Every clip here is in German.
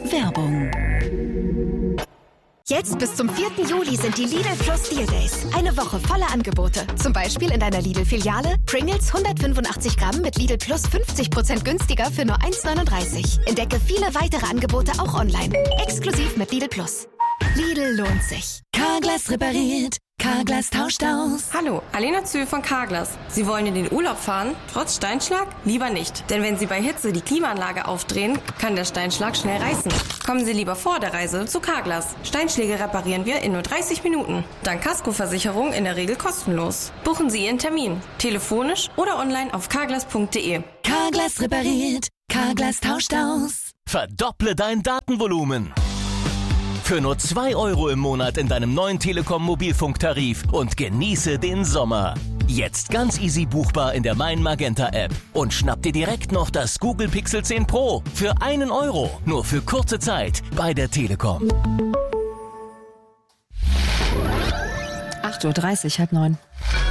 Werbung. Jetzt bis zum 4. Juli sind die Lidl Plus Deal Days. Eine Woche voller Angebote. Zum Beispiel in deiner Lidl-Filiale Pringles 185 Gramm mit Lidl Plus 50% günstiger für nur 1,39. Entdecke viele weitere Angebote auch online. Exklusiv mit Lidl Plus. Lidl lohnt sich. Carglass repariert. Carglass tauscht aus. Hallo, Alena Zühl von Carglass. Sie wollen in den Urlaub fahren? Trotz Steinschlag? Lieber nicht. Denn wenn Sie bei Hitze die Klimaanlage aufdrehen, kann der Steinschlag schnell reißen. Kommen Sie lieber vor der Reise zu Carglass. Steinschläge reparieren wir in nur 30 Minuten. Dank Kaskoversicherung in der Regel kostenlos. Buchen Sie Ihren Termin. Telefonisch oder online auf carglass.de. Carglass repariert. Carglass tauscht aus. Verdopple dein Datenvolumen. Für nur 2 € im Monat in deinem neuen Telekom-Mobilfunktarif und genieße den Sommer. Jetzt ganz easy buchbar in der Mein Magenta App. Und schnapp dir direkt noch das Google Pixel 10 Pro für 1 €. Nur für kurze Zeit bei der Telekom. 8:30 Uhr, 8:30.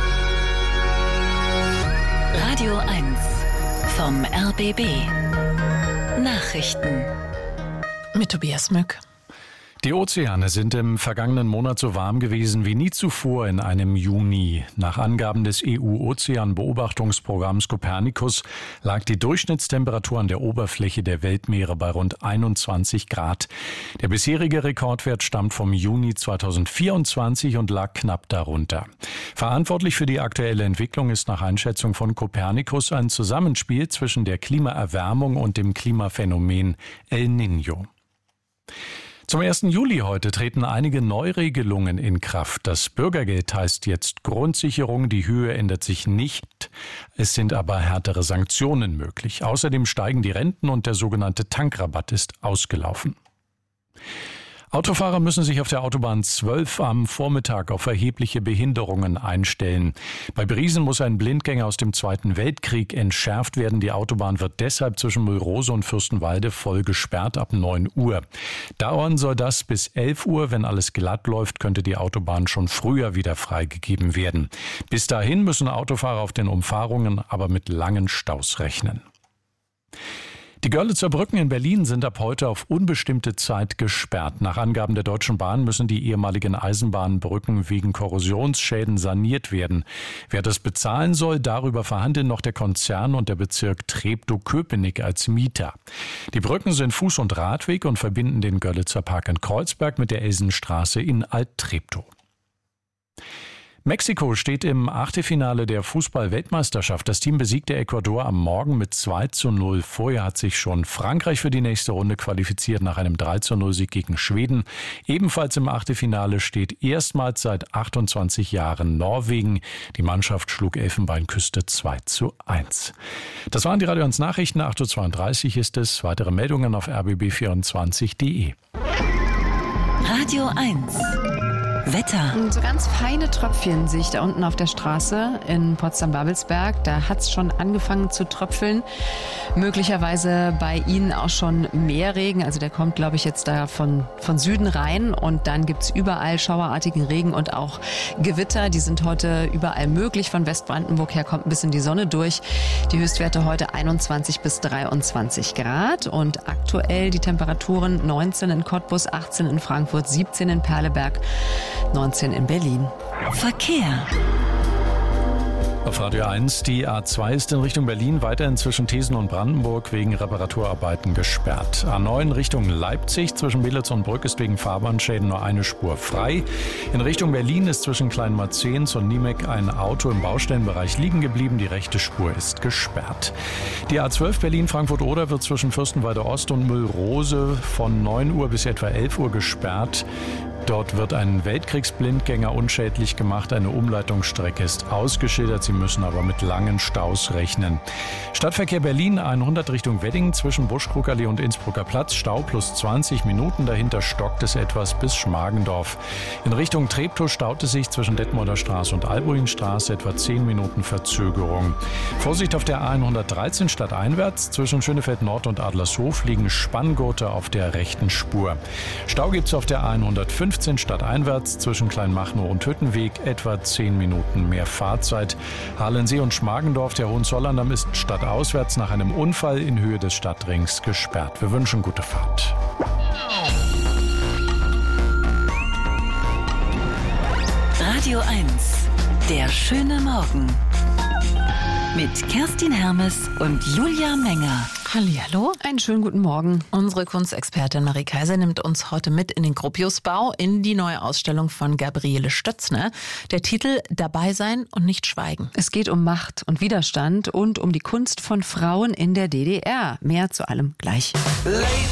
Radio 1 vom RBB. Nachrichten. Mit Tobias Mück. Die Ozeane sind im vergangenen Monat so warm gewesen wie nie zuvor in einem Juni. Nach Angaben des EU-Ozeanbeobachtungsprogramms Copernicus lag die Durchschnittstemperatur an der Oberfläche der Weltmeere bei rund 21 Grad. Der bisherige Rekordwert stammt vom Juni 2024 und lag knapp darunter. Verantwortlich für die aktuelle Entwicklung ist nach Einschätzung von Copernicus ein Zusammenspiel zwischen der Klimaerwärmung und dem Klimaphänomen El Niño. Zum 1. Juli heute treten einige Neuregelungen in Kraft. Das Bürgergeld heißt jetzt Grundsicherung, die Höhe ändert sich nicht. Es sind aber härtere Sanktionen möglich. Außerdem steigen die Renten und der sogenannte Tankrabatt ist ausgelaufen. Autofahrer müssen sich auf der Autobahn 12 am Vormittag auf erhebliche Behinderungen einstellen. Bei Briesen muss ein Blindgänger aus dem Zweiten Weltkrieg entschärft werden. Die Autobahn wird deshalb zwischen Müllrose und Fürstenwalde voll gesperrt ab 9 Uhr. Dauern soll das bis 11 Uhr. Wenn alles glatt läuft, könnte die Autobahn schon früher wieder freigegeben werden. Bis dahin müssen Autofahrer auf den Umfahrungen aber mit langen Staus rechnen. Die Görlitzer Brücken in Berlin sind ab heute auf unbestimmte Zeit gesperrt. Nach Angaben der Deutschen Bahn müssen die ehemaligen Eisenbahnbrücken wegen Korrosionsschäden saniert werden. Wer das bezahlen soll, darüber verhandeln noch der Konzern und der Bezirk Treptow-Köpenick als Mieter. Die Brücken sind Fuß- und Radweg und verbinden den Görlitzer Park in Kreuzberg mit der Elsenstraße in Alt-Treptow. Mexiko steht im Achtelfinale der Fußball-Weltmeisterschaft. Das Team besiegte Ecuador am Morgen mit 2:0. Vorher hat sich schon Frankreich für die nächste Runde qualifiziert nach einem 3:0-Sieg gegen Schweden. Ebenfalls im Achtelfinale steht erstmals seit 28 Jahren Norwegen. Die Mannschaft schlug Elfenbeinküste 2:1. Das waren die Radio 1 Nachrichten. 8:32 Uhr ist es. Weitere Meldungen auf rbb24.de. Radio 1. Wetter. Und so ganz feine Tröpfchen sehe ich da unten auf der Straße in Potsdam-Babelsberg. Da hat es schon angefangen zu tröpfeln. Möglicherweise bei Ihnen auch schon mehr Regen. Also der kommt, glaube ich, jetzt da von Süden rein. Und dann gibt es überall schauerartigen Regen und auch Gewitter. Die sind heute überall möglich. Von Westbrandenburg her kommt ein bisschen die Sonne durch. Die Höchstwerte heute 21 bis 23 Grad. Und aktuell die Temperaturen 19 in Cottbus, 18 in Frankfurt, 17 in Perleberg, 19 in Berlin. Verkehr. Auf Radio 1, die A2 ist in Richtung Berlin weiterhin zwischen Thesen und Brandenburg wegen Reparaturarbeiten gesperrt. A9 Richtung Leipzig zwischen Belitz und Brück ist wegen Fahrbahnschäden nur eine Spur frei. In Richtung Berlin ist zwischen Kleinmarzens und Niemek ein Auto im Baustellenbereich liegen geblieben. Die rechte Spur ist gesperrt. Die A12 Berlin-Frankfurt-Oder wird zwischen Fürstenwalde Ost und Müllrose von 9 Uhr bis etwa 11 Uhr gesperrt. Dort wird ein Weltkriegsblindgänger unschädlich gemacht. Eine Umleitungsstrecke ist ausgeschildert. Sie müssen aber mit langen Staus rechnen. Stadtverkehr Berlin 100 Richtung Wedding zwischen Buschkrugallee und Innsbrucker Platz. Stau plus 20 Minuten. Dahinter stockt es etwas bis Schmargendorf. In Richtung Treptow staut es sich zwischen Detmolder Straße und Albuinstraße. Etwa 10 Minuten Verzögerung. Vorsicht auf der A113 stadteinwärts. Zwischen Schönefeld Nord und Adlershof liegen Spanngurte auf der rechten Spur. Stau gibt es auf der A115 A15 stadteinwärts zwischen Kleinmachnow und Hüttenweg etwa 10 Minuten mehr Fahrzeit. Halensee und Schmargendorf, der Hohenzollerndamm ist stadtauswärts nach einem Unfall in Höhe des Stadtrings gesperrt. Wir wünschen gute Fahrt. Radio 1, der schöne Morgen. Mit Kerstin Hermes und Julia Menger. Hallihallo. Einen schönen guten Morgen. Unsere Kunstexpertin Marie Kaiser nimmt uns heute mit in den Gropiusbau, in die neue Ausstellung von Gabriele Stötzner. Der Titel Dabei sein und nicht schweigen. Es geht um Macht und Widerstand und um die Kunst von Frauen in der DDR. Mehr zu allem gleich.